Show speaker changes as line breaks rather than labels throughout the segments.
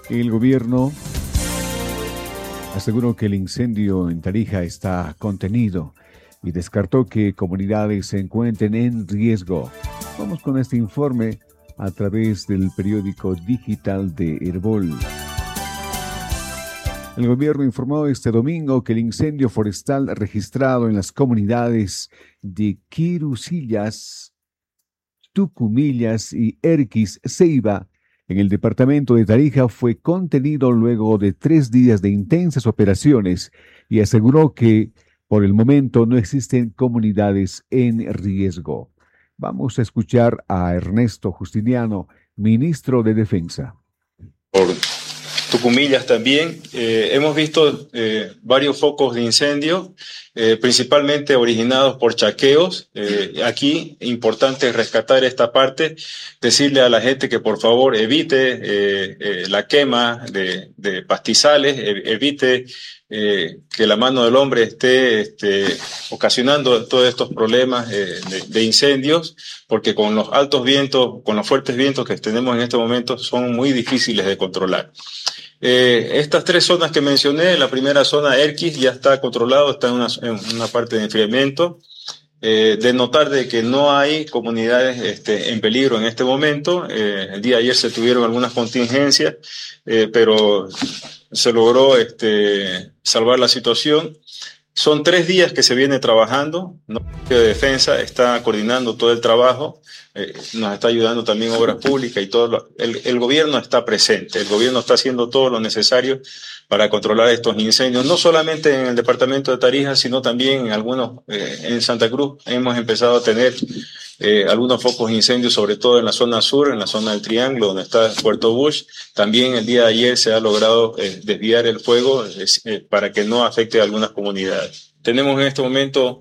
El gobierno aseguró que el incendio en Tarija está contenido y descartó que comunidades se encuentren en riesgo. Vamos con este informe a través del periódico digital de Herbol. El gobierno informó este domingo que el incendio forestal registrado en las comunidades de Quirusillas, Tucumillas y Erquis Ceiba en el departamento de Tarija fue contenido luego de 3 días de intensas operaciones y aseguró que por el momento no existen comunidades en riesgo. Vamos a escuchar a Ernesto Justiniano, ministro de Defensa.
Por Tucumillas también hemos visto varios focos de incendio, principalmente originados por chaqueos. Aquí importante rescatar esta parte, decirle a la gente que por favor evite la quema de pastizales, evite que la mano del hombre esté ocasionando todos estos problemas de incendios, porque con los altos vientos, con los fuertes vientos que tenemos en este momento, son muy difíciles de controlar. Estas 3 zonas que mencioné, la primera zona, Erquis, ya está controlado, está en una parte de enfriamiento. De notar de que no hay comunidades en peligro en este momento. El día de ayer se tuvieron algunas contingencias, pero se logró salvar la situación. Son 3 días que se viene trabajando. El Ministerio de Defensa está coordinando todo el trabajo, nos está ayudando también Obras Públicas y todo. El gobierno está presente, el gobierno está haciendo todo lo necesario para controlar estos incendios, no solamente en el departamento de Tarija, sino también en algunos, en Santa Cruz hemos empezado a tener algunos focos de incendios, sobre todo en la zona sur, en la zona del Triángulo, donde está Puerto Bush. También el día de ayer se ha logrado desviar el fuego para que no afecte a algunas comunidades. Tenemos en este momento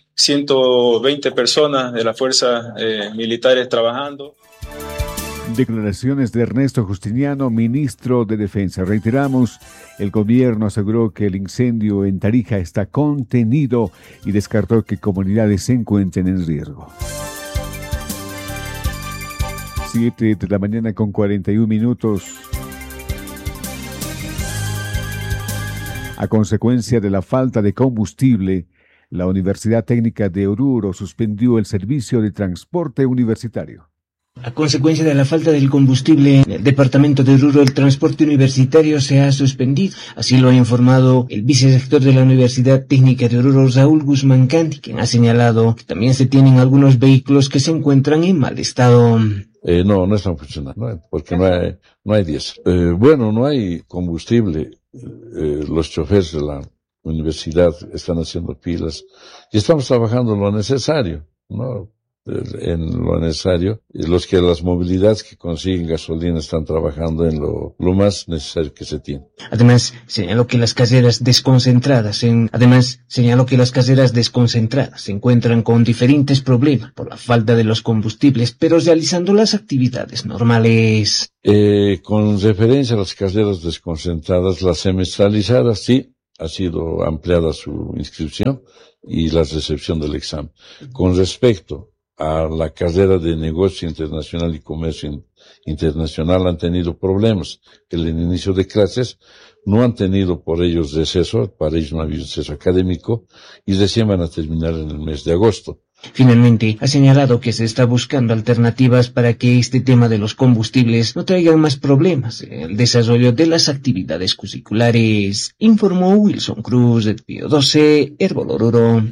120 personas de las fuerzas militares trabajando.
Declaraciones de Ernesto Justiniano, ministro de Defensa. Reiteramos, el gobierno aseguró que el incendio en Tarija está contenido y descartó que comunidades se encuentren en riesgo. 7 de la mañana con 41 minutos. A consecuencia de la falta de combustible, la Universidad Técnica de Oruro suspendió el servicio de transporte universitario.
A consecuencia de la falta del combustible en el departamento de Oruro, el transporte universitario se ha suspendido. Así lo ha informado el vicerrector de la Universidad Técnica de Oruro, Raúl Guzmán Candy, quien ha señalado que también se tienen algunos vehículos que se encuentran en mal estado.
No están funcionando, porque no hay diésel. No hay combustible. Los choferes de la universidad están haciendo pilas y estamos trabajando lo necesario, ¿no? En lo necesario. Las movilidades que consiguen gasolina están trabajando en lo más necesario que se tiene.
Además, señaló que las caseras desconcentradas se encuentran con diferentes problemas por la falta de los combustibles, pero realizando las actividades normales.
Con referencia a las caseras desconcentradas, las semestralizadas, sí, ha sido ampliada su inscripción y la recepción del examen. Con respecto a la carrera de Negocio Internacional y Comercio Internacional, han tenido problemas. El inicio de clases no han tenido por ellos receso, para ellos no ha habido receso académico y recién van a terminar en el mes de agosto.
Finalmente, ha señalado que se está buscando alternativas para que este tema de los combustibles no traigan más problemas en el desarrollo de las actividades curriculares, informó Wilson Cruz de Pío 12, Herbol Oruro.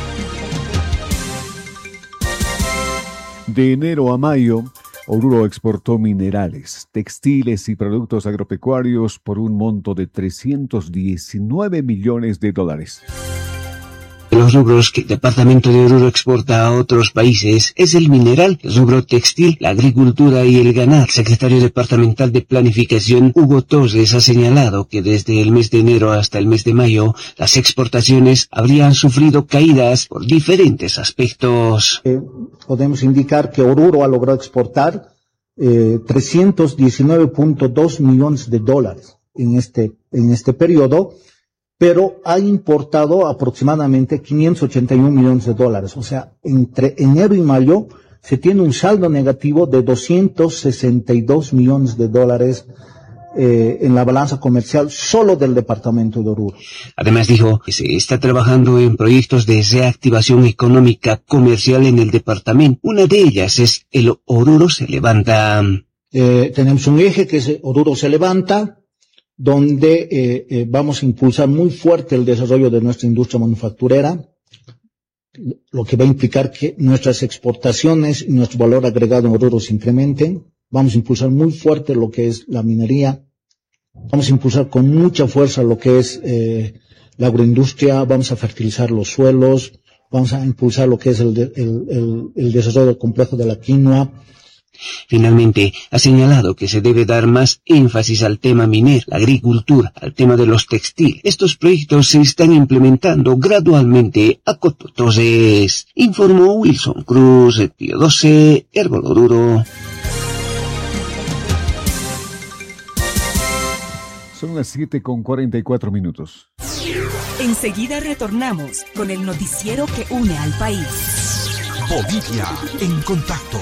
De enero a mayo, Oruro exportó minerales, textiles y productos agropecuarios por un monto de $319 millones.
Los rubros que el departamento de Oruro exporta a otros países es el mineral, el rubro textil, la agricultura y el ganado. El secretario departamental de Planificación, Hugo Torres, ha señalado que desde el mes de enero hasta el mes de mayo, las exportaciones habrían sufrido caídas por diferentes aspectos.
Podemos indicar que Oruro ha logrado exportar $319.2 millones en este periodo, pero ha importado aproximadamente $581 millones. O sea, entre enero y mayo se tiene un saldo negativo de $262 millones en la balanza comercial solo del departamento de Oruro.
Además dijo que se está trabajando en proyectos de reactivación económica comercial en el departamento. Una de ellas es el Oruro se levanta.
Tenemos un eje que es Oruro se levanta, donde vamos a impulsar muy fuerte el desarrollo de nuestra industria manufacturera, lo que va a implicar que nuestras exportaciones y nuestro valor agregado en Oruro se incrementen. Vamos a impulsar muy fuerte lo que es la minería. Vamos a impulsar con mucha fuerza lo que es la agroindustria. Vamos a fertilizar los suelos. Vamos a impulsar lo que es el desarrollo del complejo de la quinoa.
Finalmente, ha señalado que se debe dar más énfasis al tema minero, la agricultura, al tema de los textiles. Estos proyectos se están implementando gradualmente a Cototorres, informó Wilson Cruz, Tío 12, Herbol Oruro.
Son las 7:44.
Enseguida retornamos con el noticiero que une al país.
Bolivia en contacto.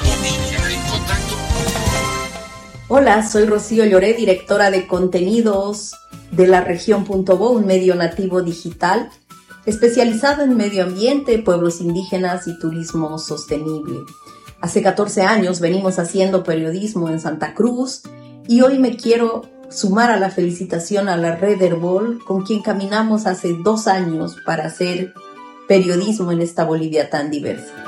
Hola, soy Rocío Lloré, directora de contenidos de la región.bo, un medio nativo digital especializado en medio ambiente, pueblos indígenas y turismo sostenible. Hace 14 años venimos haciendo periodismo en Santa Cruz y hoy me quiero sumar a la felicitación a la Red Herbol, con quien caminamos hace 2 años para hacer periodismo en esta Bolivia tan diversa.